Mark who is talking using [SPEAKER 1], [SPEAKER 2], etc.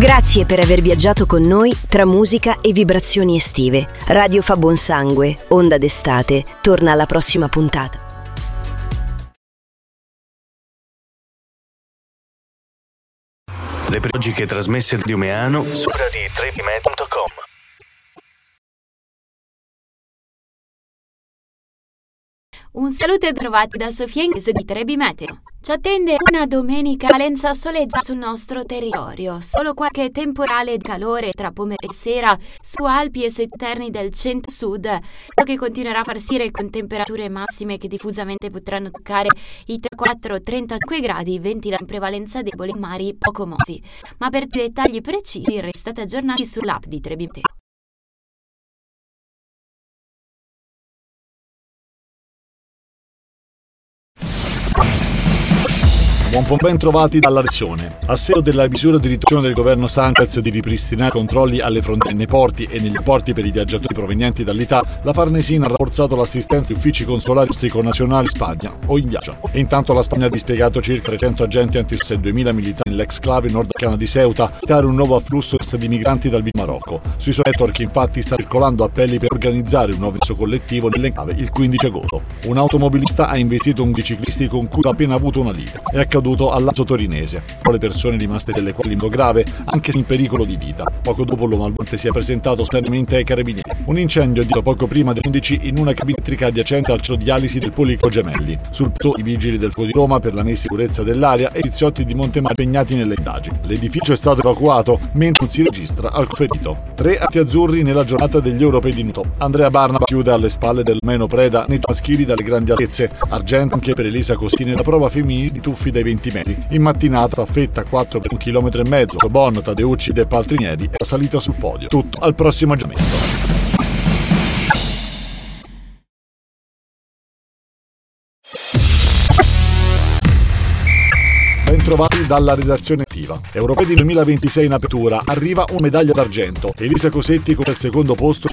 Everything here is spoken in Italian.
[SPEAKER 1] Grazie per aver viaggiato con noi tra musica e vibrazioni estive. Radio Fa Buon Sangue, Onda d'estate, torna alla prossima puntata.
[SPEAKER 2] Le prologiche trasmesse di Umeano su radiotrepime.com.
[SPEAKER 3] Un saluto e trovati da Sofia Inglese di Trebi Meteo. Ci attende una domenica lenza soleggia sul nostro territorio, solo qualche temporale di calore tra pomeriggio e sera su Alpi e setterni del centro-sud, che continuerà a farsire con temperature massime che diffusamente potranno toccare i 34-35 gradi, venti in prevalenza deboli e mari poco mosi. Ma per dettagli precisi restate aggiornati sull'app di Trebi Meteo.
[SPEAKER 4] Buon ben trovati dalla redazione. A seguito della misura di riduzione del governo Sanchez di ripristinare controlli alle frontiere nei porti e negli porti per i viaggiatori provenienti dall'Italia, la Farnesina ha rafforzato l'assistenza agli uffici consolari connazionali in Spagna o in viaggio. E intanto la Spagna ha dispiegato circa 300 agenti anti-IS e 2000 militari nell'exclave nordafricana di Ceuta per evitare un nuovo afflusso di migranti dal Marocco. Sui suoi network infatti sta circolando appelli per organizzare un nuovo ingresso collettivo nell'enclave il 15 agosto. Un automobilista ha investito un ciclisti con cui ha appena avuto una lite. È accaduto al Lazzo torinese, con le persone rimaste delle quali in modo grave, anche se in pericolo di vita. Poco dopo l'uomo al volante si è presentato spontaneamente ai carabinieri. Un incendio è poco prima delle 11 in una cabina elettrica adiacente al centro dialisi del Policlinico Gemelli. Sul punto i vigili del fuoco di Roma per la messa in sicurezza dell'area e i poliziotti di Montemario impegnati nelle indagini. L'edificio è stato evacuato mentre non si registra alcun ferito. 3 atti azzurri nella giornata degli europei di nuoto. Andrea Barnaba chiude alle spalle del meno preda nei maschili dalle grandi altezze. Argento anche per Elisa Costini nella prova femminile di tuffi dai 20 metri. In mattinata staffetta 4 per 1,5 km. Bonno, Tadeucci e Paltrinieri è salita sul podio. Tutto al prossimo aggiornamento. Ben trovati dalla redazione attiva. Europei 2026 in apertura, arriva una medaglia d'argento. Elisa Cosetti con il secondo posto